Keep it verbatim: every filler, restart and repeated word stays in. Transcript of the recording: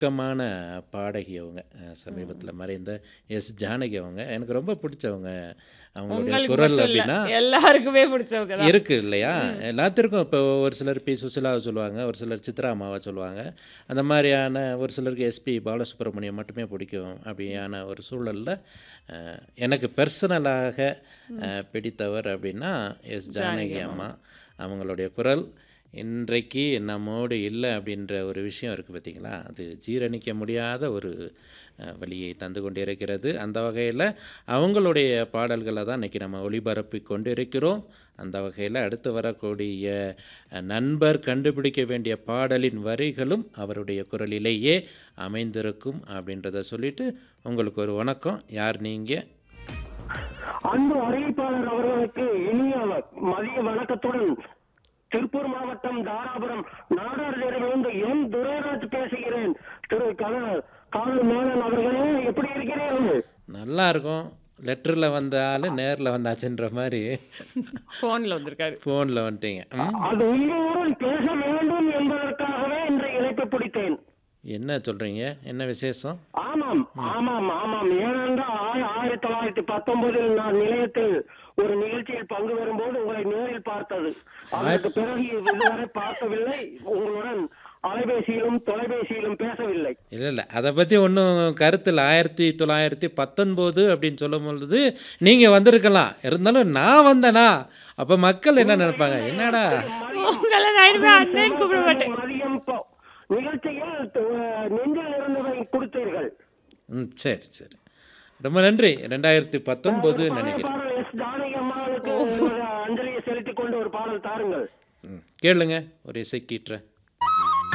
உருக்கமான பாடகி அவங்க. அ சமீபத்தில மறைந்த எஸ். ஜானகி அவங்க. எனக்கு ரொம்ப பிடிச்சவங்க. அவங்களுடைய உங்களுக்கு குரல் மட்டும் இல்ல. அப்படின்னா எல்லாருக்குமே பிடிச்சவங்க தான். இருக்கு இல்லையா? ம். எல்லாத்திற்கும் இப்போ ஒரு சிலர் பி. சுசிலாவ சொல்லுவாங்க. ஒரு சிலர் சித்ரா அம்மாவ சொல்லுவாங்க. அந்த மாரியான ஒரு சிலருக்கு எஸ்பி பாலசுப்ரமணியம் மட்டுமே பிடிக்கும். அப்படியான ஒரு சூழல்ல அ எனக்கு பெர்சனலாக அ ம். பிடித்தவர் அப்படின்னா எஸ். ஜானகி ஜானகி அம்மா. அம்மா. அவங்களுடைய குரல் இன்றைக்கு நம்மோடு இல்ல அப்படின்ற ஒரு விஷயம் இருக்கு பார்த்தீங்களா? அது ஜீரணிக்க முடியாத ஒரு அ வலியை தந்து கொண்டிருக்கிறது. அந்த வகையில அவங்களுடைய பாடல்கள தான் இன்னைக்கு நம்ம ஒளிபரப்பிக் கொண்டிருக்கிறோம். அந்த வகையில அடுத்து வரக்கூடிய அ நண்பர் கண்டுபிடிக்க வேண்டிய பாடலின் வரிகளும் அவருடைய குரலிலேயே அமைந்திருக்கும் அப்படின்றத சொல்லிட்டு, உங்களுக்கு ஒரு வணக்கம். யார் நீங்க? அன்பு அறிவிப்பாளர் அவர்களுக்கு இனிய மதிய வணக்கத்துடன் திருப்பூர் மாவட்டம் தாராபுரம் நாடார் தெருவிலிருந்து எம் துரைராஜ் பேசுகிறேன். திரு கல- காவல் மேலன் அவர்களே, எப்படி இருக்கிறீர்கள்? நல்லா இருக்கும். லெட்டர்ல வந்த ஆளு நேர்ல வந்தாச்சுன்ற மாரி ஃபோன்ல வந்திருக்காரு. ஃபோன்ல வந்துட்டீங்க. ம். அது உங்களுடன் பேச வேண்டும் என்பதற்காகவே இன்று இணைப்பு பிடித்தேன். என்ன சொல்றீங்க? என்ன விசேஷம்? ஆமாம் ஆமாம் ஆமாம் ஏனென்றால் ஆய- ஆயிரத்தி தொள்ளாயிரத்தி பத்தொன்பதில் நான் நிலையத்தில் ஒரு நிகழ்ச்சியில் பங்கு பெறும்போது உங்களை நேரில் பார்த்தது. அதற்கு பிறகு இதுவரை பார்க்கவில்லை. உங்களுடன் அலைபேசியிலும் தொலைபேசியிலும் பேசவில்லை. இல்ல, இல்ல. அத பத்தி ஒண்ணும் கருத்து இல்ல. ஆயிரத்தி தொள்ளாயிரத்தி பத்தொன்பது அப்படின்னு சொல்லும்பொழுது, நீங்க வந்திருக்கலாம். இருந்தாலும் நான் வந்தேனா? அப்ப மக்கள் என்ன நினைப்பாங்க? என்னடா? உங்கள நான் இனிமே அண்ணன் கூப்பிட மாட்டேன். மதியம் ப- நிகழ்ச்சியில் அஹ், நெஞ்சில் இருந்ததை கொடுத்தீர்கள். ம். சரி, சரி. ரொம்ப நன்றி. இரண்டாயிரத்தி பத்தொன்பது பழைய நினைக்கிறேன். பாடல் எஸ். ஜானகி அம்மாவுக்கு ஒரு அஞ்சலியை செலுத்திக் கொண்டு ஒரு பாடல் தாருங்கள். ம். கேளுங்க. ஒரு இசைக்கீற்ற.